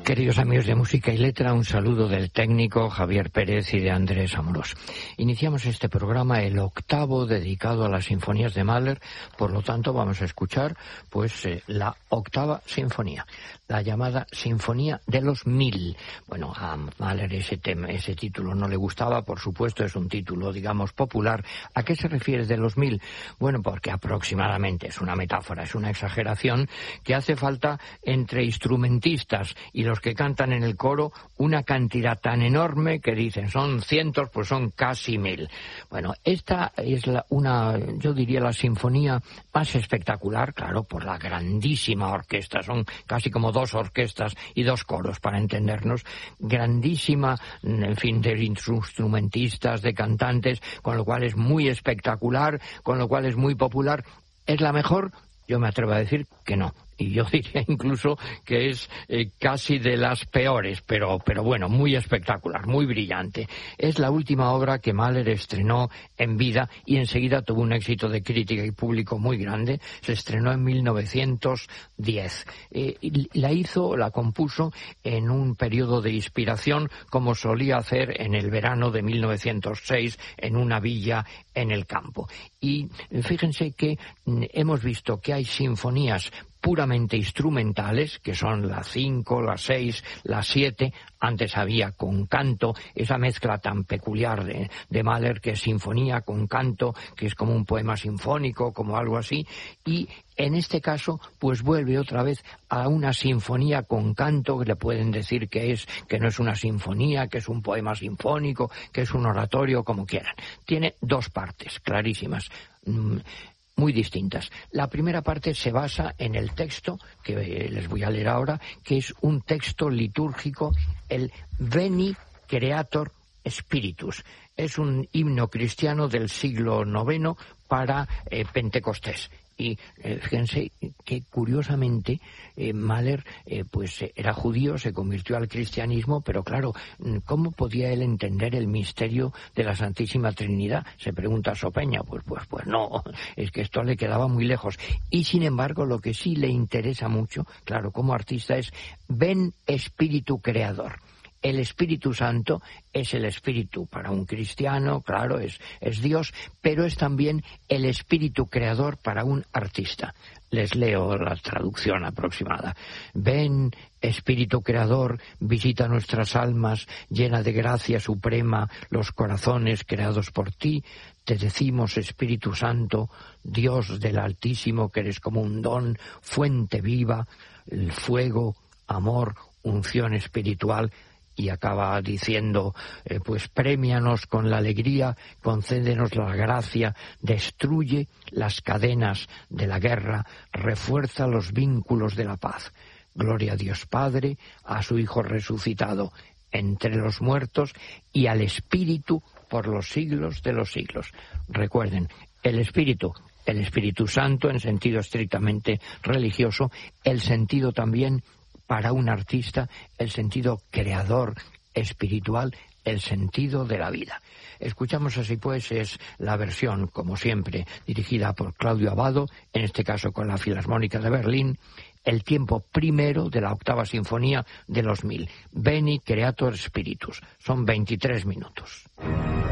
Queridos amigos de Música y Letra, un saludo del técnico Javier Pérez y de Andrés Amorós. Iniciamos este programa, el octavo, dedicado a las sinfonías de Mahler. Por lo tanto, vamos a escuchar la octava sinfonía, la llamada Sinfonía de los 1000. Bueno, a Mahler ese título no le gustaba, por supuesto, es un título, digamos, popular. ¿A qué se refiere de los 1000? Bueno, porque aproximadamente es una metáfora, es una exageración, que hace falta entre instrumentistas y los que cantan en el coro una cantidad tan enorme que dicen son cientos, pues son casi 1000. Bueno, esta es yo diría la sinfonía más espectacular, claro, por la grandísima orquesta, son casi como dos orquestas y dos coros, para entendernos, grandísima, en fin, de instrumentistas, de cantantes, con lo cual es muy espectacular, con lo cual es muy popular. ¿Es la mejor? Yo me atrevo a decir que no. Y yo diría incluso que es casi de las peores, pero bueno, muy espectacular, muy brillante. Es la última obra que Mahler estrenó en vida y enseguida tuvo un éxito de crítica y público muy grande. Se estrenó en 1910. La compuso en un periodo de inspiración, como solía hacer en el verano de 1906 en una villa en el campo. Y fíjense que hemos visto que hay sinfonías puramente instrumentales, que son la 5, la 6, la 7, antes había con canto, esa mezcla tan peculiar de Mahler, que es sinfonía con canto, que es como un poema sinfónico, como algo así, y en este caso, pues vuelve otra vez a una sinfonía con canto, que le pueden decir que no es una sinfonía, que es un poema sinfónico, que es un oratorio, como quieran. Tiene dos partes clarísimas, muy distintas. La primera parte se basa en el texto que les voy a leer ahora, que es un texto litúrgico, el Veni Creator Spiritus. Es un himno cristiano del siglo IX para Pentecostés. Y fíjense que curiosamente Mahler era judío, se convirtió al cristianismo, pero claro, ¿cómo podía él entender el misterio de la Santísima Trinidad? Se pregunta Sopeña. Pues no, es que esto le quedaba muy lejos. Y sin embargo, lo que sí le interesa mucho, claro, como artista, es ven Espíritu Creador. El Espíritu Santo es el Espíritu para un cristiano, claro, es Dios, pero es también el Espíritu Creador para un artista. Les leo la traducción aproximada. Ven, Espíritu Creador, visita nuestras almas, llena de gracia suprema los corazones creados por ti. Te decimos, Espíritu Santo, Dios del Altísimo, que eres como un don, fuente viva, el fuego, amor, unción espiritual. Y acaba diciendo, premianos con la alegría, concédenos la gracia, destruye las cadenas de la guerra, refuerza los vínculos de la paz. Gloria a Dios Padre, a su Hijo resucitado entre los muertos y al Espíritu por los siglos de los siglos. Recuerden, el Espíritu Santo en sentido estrictamente religioso, el sentido también para un artista, el sentido creador espiritual, el sentido de la vida. Escuchamos así pues, es la versión, como siempre, dirigida por Claudio Abbado, en este caso con la Filarmónica de Berlín, el tiempo primero de la octava sinfonía de los 1000. Veni Creator Spiritus. Son 23 minutos.